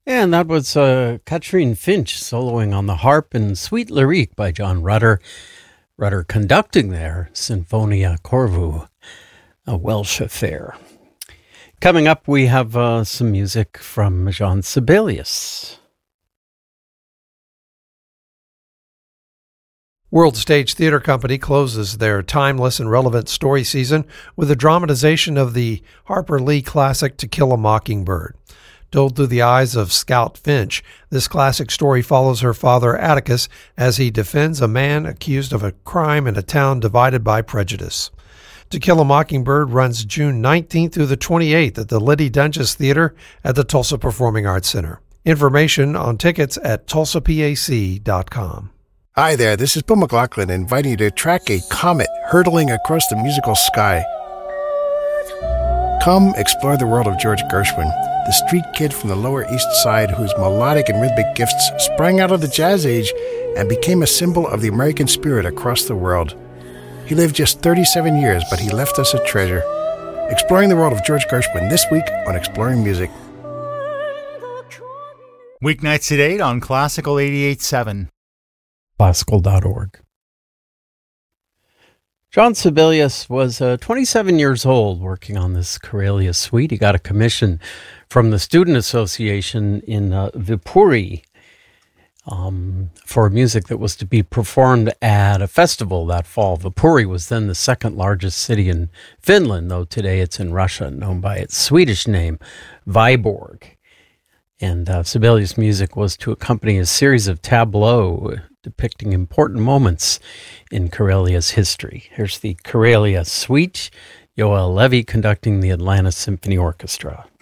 And that was Catherine Finch soloing on the harp and Sweet Lyrique by John Rutter. Rutter conducting there, Sinfonia Corvu, a Welsh affair. Coming up, we have some music from Jean Sibelius. World Stage Theatre Company closes their timeless and relevant story season with a dramatization of the Harper Lee classic To Kill a Mockingbird. Told through the eyes of Scout Finch, this classic story follows her father Atticus as he defends a man accused of a crime in a town divided by prejudice. To Kill a Mockingbird runs June 19th through the 28th at the Liddy Dunges Theater at the Tulsa Performing Arts Center. Information on tickets at tulsapac.com. Hi there, this is Bill McLaughlin inviting you to track a comet hurtling across the musical sky. Come explore the world of George Gershwin, the street kid from the Lower East Side whose melodic and rhythmic gifts sprang out of the jazz age and became a symbol of the American spirit across the world. He lived just 37 years, but he left us a treasure. Exploring the world of George Gershwin this week on Exploring Music. Weeknights at 8 on Classical 88.7. Classical.org. Jean Sibelius was 27 years old working on this Karelia suite. He got a commission from the Student Association in Viipuri for music that was to be performed at a festival that fall. Viipuri was then the second largest city in Finland, though today it's in Russia, known by its Swedish name, Viborg. And Sibelius' music was to accompany a series of tableaux depicting important moments in Karelia's history. Here's the Karelia Suite, Yoel Levy conducting the Atlanta Symphony Orchestra.